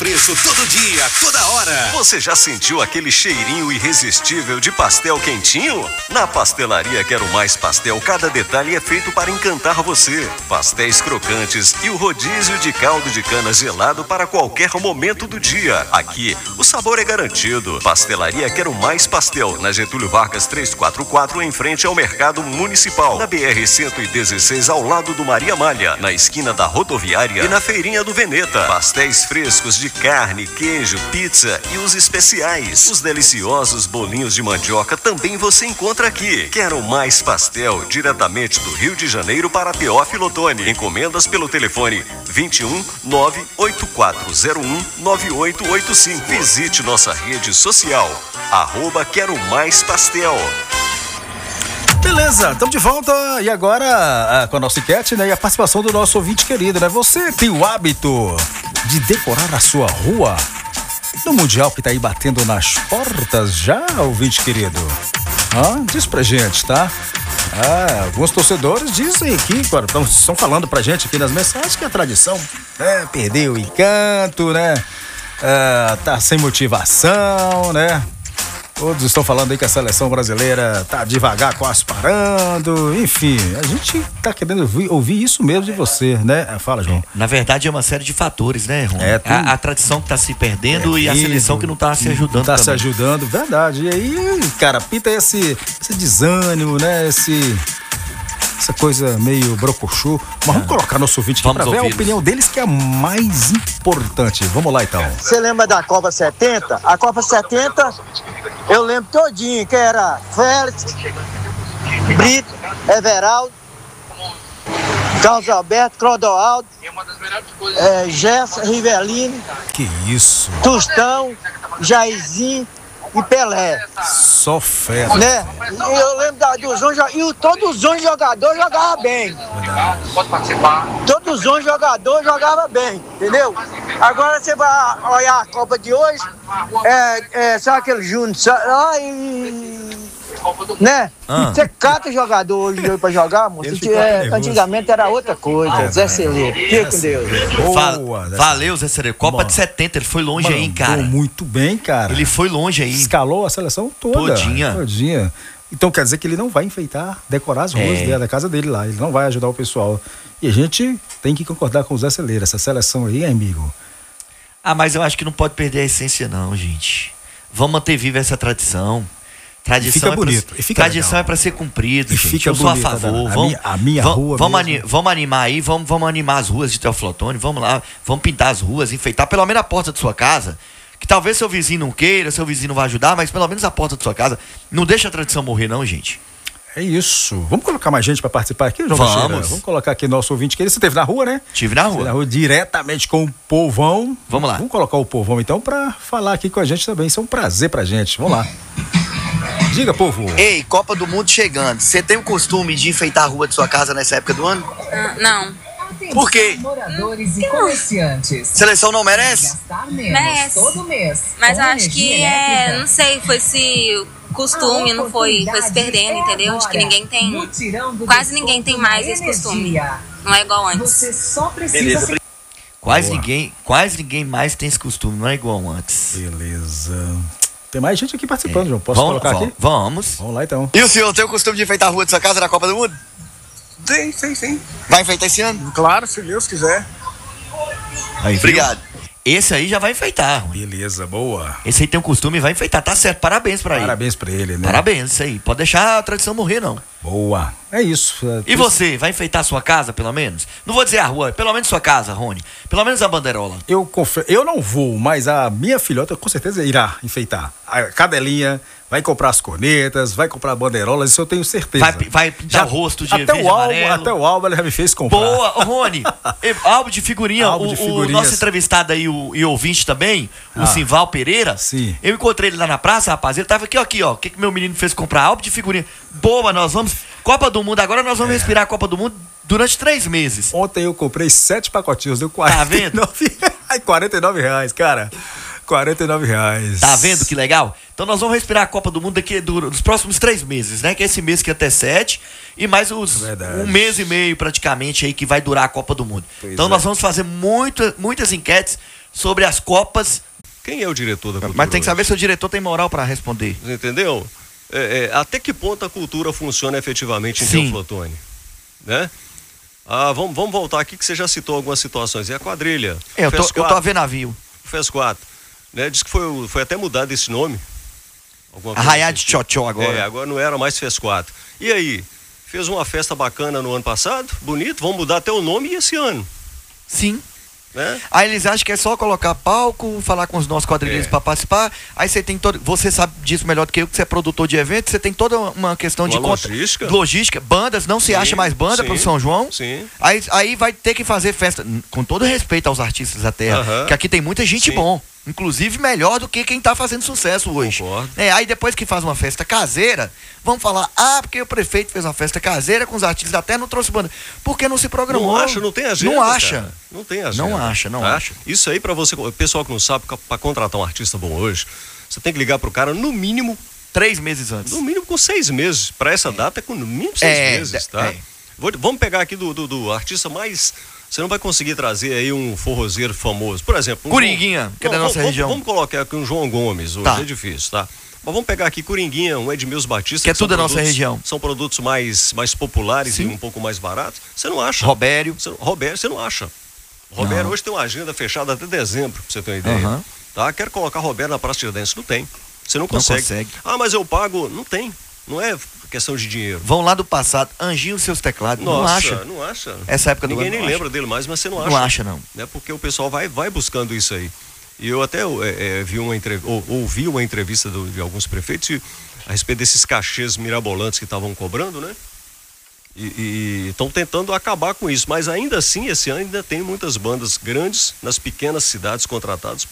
preço todo dia, toda hora. Você já sentiu aquele cheirinho irresistível de pastel quentinho? Na Pastelaria Quero Mais Pastel, cada detalhe é feito para encantar você. Pastéis crocantes e o rodízio de caldo de cana gelado para qualquer momento do dia. Aqui, o sabor é garantido. Pastelaria Quero Mais Pastel, na Getúlio Vargas 344, em frente ao Mercado Municipal. Na BR-116, ao lado do Maria Malha, na esquina da rodoviária e na Feirinha do Veneta. Pastéis frescos de carne, queijo, pizza e os especiais. Os deliciosos bolinhos de mandioca também você encontra aqui. Quero Mais Pastel, diretamente do Rio de Janeiro para Teófilo Otoni. Encomendas pelo telefone 21 98401 9885. Visite nossa rede social, @Quero Mais Pastel. Beleza, estamos de volta e agora com a nossa enquete, né, e a participação do nosso ouvinte querido, né? Você tem o hábito de decorar a sua rua no Mundial que tá aí batendo nas portas já, ouvinte querido? Diz pra gente, tá? Alguns torcedores dizem aqui, estão falando pra gente aqui nas mensagens que a tradição, né, perdeu o encanto, né? Tá sem motivação, né? Todos estão falando aí que a seleção brasileira tá devagar, quase parando. Enfim, a gente tá querendo ouvir isso mesmo de você, né? Fala, João. Na verdade, é uma série de fatores, né, Ron? A tradição que tá se perdendo e a seleção que não tá se ajudando. Tá se ajudando, verdade. E aí, cara, pinta esse desânimo, né? Essa coisa meio brocochô. Mas vamos colocar nosso ouvinte aqui pra ver a opinião deles, que é a mais importante. Vamos lá, então. Você lembra da Copa 70? A Copa 70, eu lembro todinho, que era Félix, Brito, Everaldo, Carlos Alberto, Clodoaldo, Gerson, Rivelino. Que isso? Tostão, Jairzinho e Pelé. Só fera. Né? E eu lembro dos 11 e todos os 11 jogadores jogavam bem. Pode participar. Todos os 11 jogadores jogavam bem, entendeu? Agora você vai olhar a Copa de hoje, só aquele Júnior, né? Você cata jogador hoje pra jogar, moço. Antigamente era outra coisa. Zé Celeiro. Fique com Deus. Valeu, Zé Celeiro. Copa de 70, ele foi longe aí, cara. Muito bem, cara. Ele foi longe aí. Escalou a seleção toda. Todinha. Então quer dizer que ele não vai enfeitar, decorar as ruas da casa dele lá. Ele não vai ajudar o pessoal. E a gente tem que concordar com o Zé Celeiro. Essa seleção aí, amigo. Mas eu acho que não pode perder a essência, não, gente. Vamos manter viva essa tradição. Tradição, tradição é para ser cumprido, gente. Eu sou a favor. A minha rua. Vamos animar aí, vamos animar as ruas de Teófilo Otoni, vamos lá, vamos pintar as ruas, enfeitar pelo menos a porta de sua casa. Que talvez seu vizinho não queira, seu vizinho não vai ajudar, mas pelo menos a porta de sua casa. Não deixa a tradição morrer, não, gente. É isso. Vamos colocar mais gente para participar aqui, João? Vamos colocar aqui nosso ouvinte querido. Você esteve na rua, né? Tive na rua. Diretamente com o povão. Vamos lá. Vamos colocar o povão então para falar aqui com a gente também. Isso é um prazer pra gente. Vamos lá. Diga, povo. Ei, Copa do Mundo chegando. Você tem o costume de enfeitar a rua de sua casa nessa época do ano? Não. Por quê? Moradores e comerciantes. Seleção não merece? Merece. Todo mês. Mas eu acho que não sei, foi se costume, não foi se perdendo, entendeu? Acho que ninguém tem, quase ninguém tem mais esse costume. Não é igual antes. Você só precisa... Quase ninguém mais tem esse costume, não é igual antes. Beleza. Tem mais gente aqui participando, João. Posso colocar aqui? Vamos. Vamos lá, então. E o senhor tem o costume de enfeitar a rua de sua casa na Copa do Mundo? Sim. Vai enfeitar esse ano? Claro, se Deus quiser. Aí, obrigado. Esse aí já vai enfeitar. Beleza, boa. Esse aí tem um costume e vai enfeitar, tá certo. Parabéns pra ele. Parabéns pra ele, né? Parabéns, isso aí. Pode deixar a tradição morrer, não. Boa. É isso. E você, vai enfeitar a sua casa, pelo menos? Não vou dizer a rua, pelo menos sua casa, Rony. Pelo menos a bandeirola. Eu não vou, mas a minha filhota com certeza irá enfeitar. A cadelinha vai comprar as cornetas, vai comprar bandeirolas, isso eu tenho certeza. Vai pintar o rosto de verde e amarelo. Até o álbum ele já me fez comprar. Boa, Rony. Álbum de figurinha. O nosso entrevistado aí, e ouvinte também, o Simval Pereira. Sim. Eu encontrei ele lá na praça, rapaz. Ele tava aqui, ó. O que meu menino fez comprar? Álbum de figurinha. Boa, nós vamos... Copa do Mundo, agora nós vamos respirar a Copa do Mundo durante 3 meses. Ontem eu comprei 7 pacotinhos, deu 49. Tá vendo? R$49, cara. R$49. Tá vendo que legal? Então nós vamos respirar a Copa do Mundo daqui dos próximos 3 meses, né? Que é esse mês que é até 7 e mais um mês e meio praticamente aí que vai durar a Copa do Mundo. Então nós vamos fazer muitas enquetes sobre as Copas. Quem é o diretor da cultura? Mas tem que saber hoje? se o diretor tem moral para responder. Você entendeu? Até que ponto a cultura funciona efetivamente em Sim. Teoflotone? Né? Vamos voltar aqui que você já citou algumas situações. E a quadrilha? Eu tô a ver navio. FES 4. Né? Diz que foi até mudado esse nome. Arraiá de Tchotchó agora. Agora não era mais FES 4. E aí? Fez uma festa bacana no ano passado? Bonito? Vamos mudar até o nome e esse ano. Sim. Né? Aí eles acham que é só colocar palco, falar com os nossos quadrilheiros para participar. Aí você tem todo. Você sabe disso melhor do que eu, que você é produtor de eventos. Você tem toda uma questão de logística. Bandas, não se acha mais banda para o São João. Sim. Aí vai ter que fazer festa, com todo respeito aos artistas da terra, que aqui tem muita gente bom. Inclusive melhor do que quem tá fazendo sucesso hoje. Aí depois que faz uma festa caseira, vamos falar, porque o prefeito fez uma festa caseira com os artistas da terra, não trouxe banda. Por que não se programou? Não acha, não tem agenda. Não acha. Cara. Não tem agenda. Não acha. Isso aí pra você, pessoal que não sabe, para contratar um artista bom hoje, você tem que ligar pro cara no mínimo 3 meses antes. No mínimo com 6 meses. Pra essa data é com no mínimo 6 meses, tá? Vamos pegar aqui do artista mais... Você não vai conseguir trazer aí um forrozeiro famoso. Por exemplo... Coringuinha, que é da nossa região. Vamos colocar aqui um João Gomes, hoje é difícil, tá? Mas vamos pegar aqui Coringuinha, um Edmilson Batista. Que é tudo da nossa região. São produtos mais populares e um pouco mais baratos. Você não acha. Robério, você não acha. Robério hoje tem uma agenda fechada até dezembro, pra você ter uma ideia. Tá? Quero colocar Robério na Praça Tiradentes. Não tem. Você não consegue. Mas eu pago. Não tem. Não é questão de dinheiro. Vão lá do passado, Anjinho seus teclados. Nossa, não acha. Essa época do Ninguém nem lembra dele mais, mas você não acha. Não acha, não. Né? Porque o pessoal vai buscando isso aí. E eu até ouvi uma entrevista de alguns prefeitos a respeito desses cachês mirabolantes que estavam cobrando, né? E estão tentando acabar com isso. Mas ainda assim, esse ano ainda tem muitas bandas grandes nas pequenas cidades contratadas